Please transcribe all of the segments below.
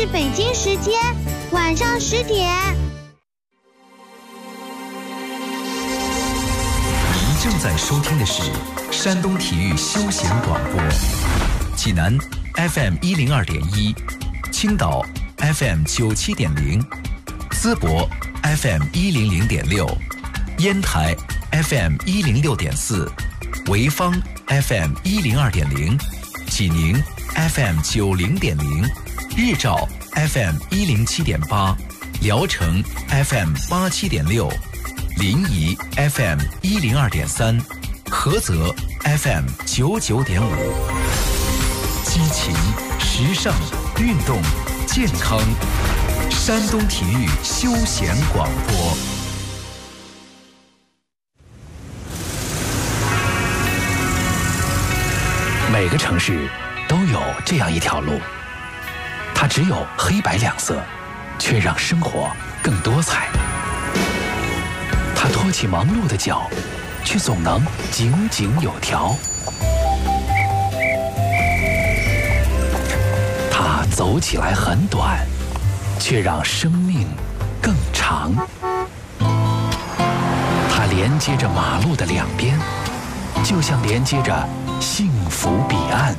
是北京时间晚上10点。 您正在收听的是山东体育休闲广播，济南 FM 102.1，青岛 FM 97.0，淄博 FM 100.6，烟台 FM 106.4，潍坊 FM 102.0，济宁 FM 90.0，日照 FM 107.8，聊城 FM 87.6，临沂 FM 102.3，菏泽 FM 99.5。激情、时尚、运动、健康，山东体育休闲广播。 每个城市都有这样一条路，它只有黑白两色，却让生活更多彩。它托起忙碌的脚，却总能井井有条。它走起来很短，却让生命更长。它连接着马路的两边，就像连接着幸福彼岸。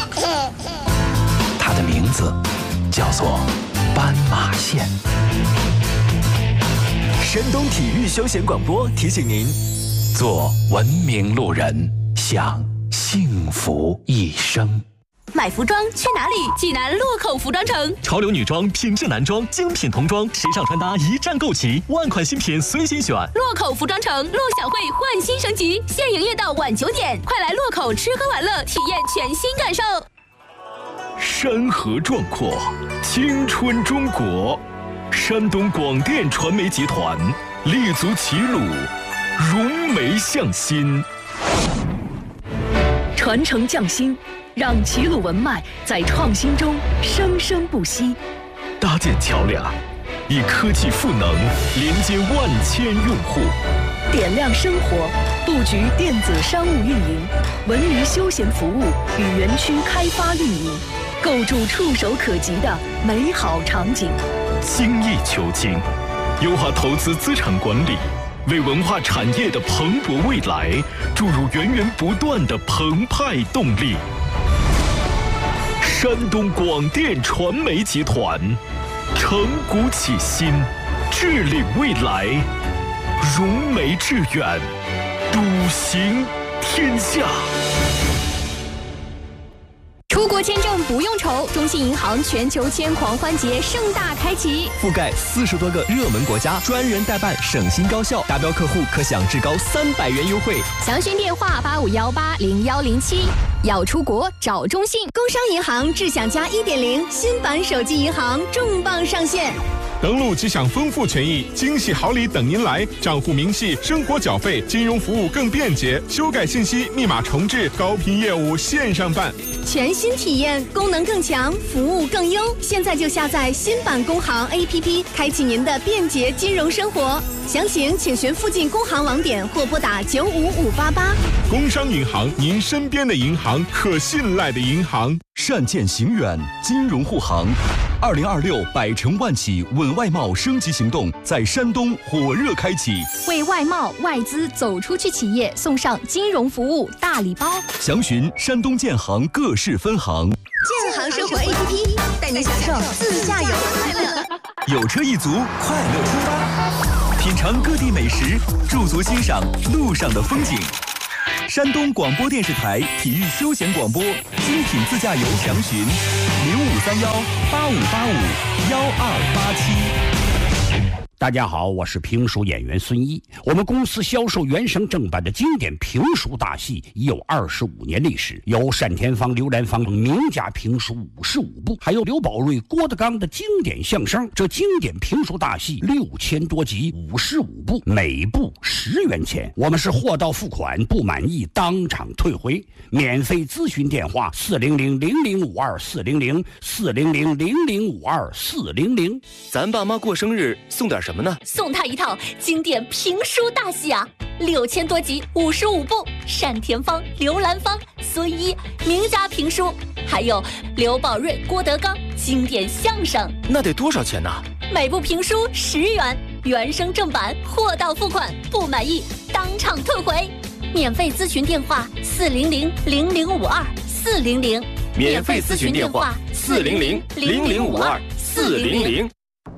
它的名字叫做斑马线。 山东体育休闲广播提醒您： 做文明路人，享幸福一生。 买服装去哪里？济南洛口服装城， 潮流女装、品质男装、精品童装、时尚穿搭一站购齐，万款新品随心选。 洛口服装城陆小慧焕新升级，现营业到晚9点，快来洛口吃喝玩乐，体验全新感受。 山河壮阔，青春中国。山东广电传媒集团立足齐鲁，融媒向心， 传承匠心，让齐鲁文脉在创新中生生不息。 搭建桥梁，以科技赋能连接万千用户。 点亮生活，布局电子商务运营、文娱休闲服务与园区开发运营，构筑触手可及的美好场景。 精益求精，优化投资资产管理，为文化产业的蓬勃未来注入源源不断的澎湃动力。山东广电传媒集团，承古启新，致力未来，融媒致远，笃行天下。 出国签证不用愁，中信银行全球签狂欢节盛大开启， 覆盖40多个热门国家，专人代办，省心高效，达标客户可享至高300元优惠。 详询电话85180107。要出国找中信。 工商银行智享加1.0新版手机银行重磅上线。 登录即享丰富权益，惊喜好礼等您来，账户明细，生活缴费，金融服务更便捷，修改信息，密码重置，高频业务线上办， 全新体验，功能更强，服务更优。现在就下载新版工行 APP， 开启您的便捷金融生活。详情请询附近工行网点或拨打95588。 工商银行，您身边的银行，可信赖的银行。 善见行远，金融护航。2026百城万企稳外贸升级行动在山东火热开启， 为外贸外资走出去企业送上金融服务大礼包。 详询山东建行各市分行。 建行生活 APP 带您享受自驾游的快乐。 有车一族，快乐出发，品尝各地美食，驻足欣赏路上的风景。山东广播电视台体育休闲广播精品自驾游详询053185851287。 大家好，我是评书演员孙一。我们公司销售原声正版的经典评书大戏已有25年历史，有单田芳、刘兰芳名家评书55部，还有刘宝瑞、郭德纲的经典相声。这经典评书大戏6000多集，55部，每部10元钱。我们是货到付款，不满意当场退回。免费咨询电话400-0052-400，400-0052-400。 咱爸妈过生日送点什么呢？ 送他一套经典评书大戏啊，6000多集，55部，单田芳、刘兰芳、孙一名家评书，还有刘宝瑞、郭德纲、 经典相声。 那得多少钱呢？ 每部评书10元，原声正版，货到付款，不满意当场退回。免费咨询电话400-0052-400。 免费咨询电话400-0052-400。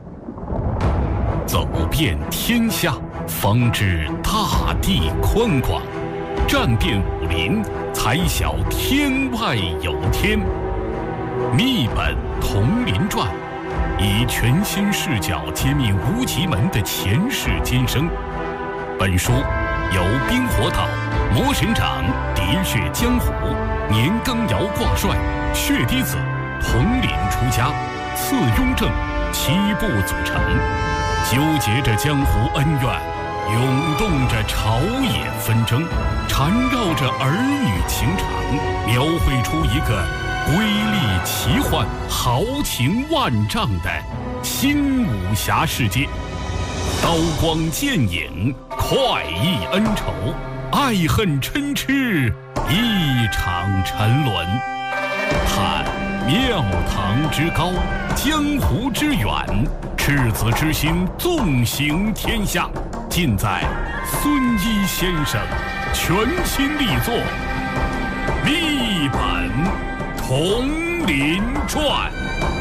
走遍天下，方知大地宽广；战遍武林，才晓天外有天。秘本同林传，以全新视角揭秘无极门的前世今生。本书由冰火岛、魔神掌、喋血江湖、年羹尧挂帅、血滴子、统领出家、次雍正7部组成，纠结着江湖恩怨，涌动着朝野纷争，缠绕着儿女情长，描绘出一个瑰丽奇幻、豪情万丈的新武侠世界。刀光剑影，快意恩仇，爱恨嗔痴，一场沉沦。探庙堂之高，江湖之远，赤子之心纵行天下，尽在孙一先生全新力作《秘本同林传》。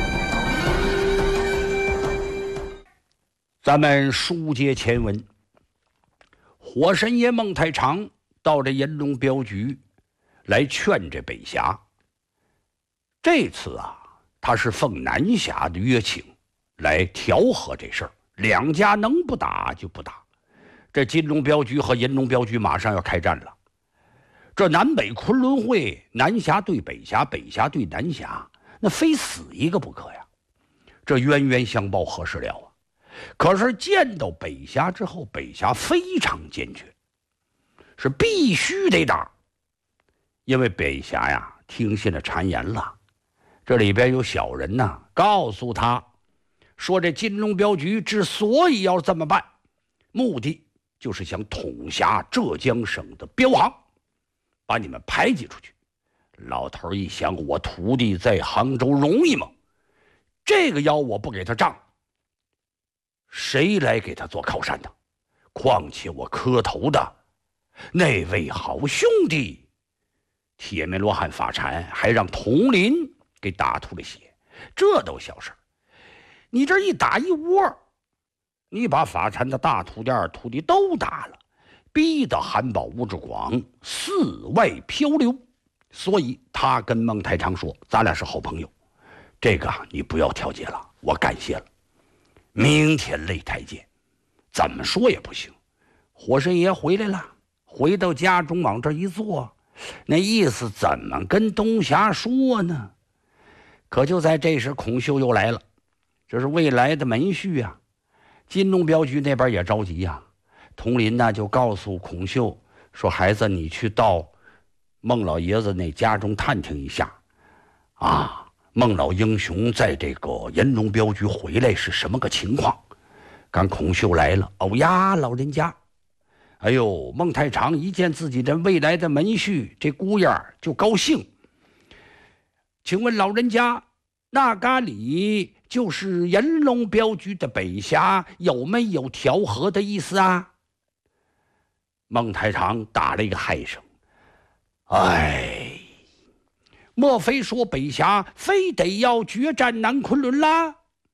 咱们书接前文，火神爷孟太常到这银龙镖局来劝这北侠。这次啊，他是奉南侠的约请来调和这事儿，两家能不打就不打。这金龙镖局和银龙镖局马上要开战了，这南北昆仑会，南侠对北侠，北侠对南侠，那非死一个不可呀。这冤冤相报何时了啊？可是见到北侠之后，北侠非常坚决，是必须得打。因为北侠呀听信了谗言了，这里边有小人呐，告诉他说这金龙镖局之所以要这么办，目的就是想统辖浙江省的镖行，把你们排挤出去。老头一想，我徒弟在杭州容易吗？这个妖我不给他账，谁来给他做靠山呢？况且我磕头的那位好兄弟铁面罗汉法禅，还让佟林给打吐了血，这都小事。你这一打一窝，你把法禅的大徒弟、二徒弟都打了，逼得韩宝、吴志广四外漂流。所以他跟孟太常说，咱俩是好朋友，这个你不要调解了，我感谢了，明天擂台见。怎么说也不行。火神爷回来了，回到家中往这一坐，那意思怎么跟东侠说呢？可就在这时，孔秀又来了，这是未来的门婿啊。金龙镖局那边也着急呀，佟林呢就告诉孔秀说，孩子你去到孟老爷子那家中探听一下啊，孟老英雄在这个银龙镖局回来是什么个情况。刚孔秀来了，哦呀老人家，哎呦，孟太常一见自己这未来的门婿这姑爷就高兴。请问老人家，那咖喱就是银龙镖局的北侠，有没有调和的意思啊？孟太常打了一个嗨声，哎，莫非说北侠非得要决战南昆仑啦？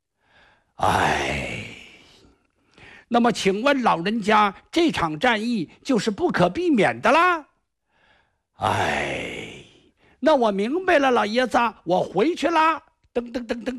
哎，那么请问老人家，这场战役就是不可避免的啦？哎，那我明白了，老爷子，我回去啦。噔噔噔噔。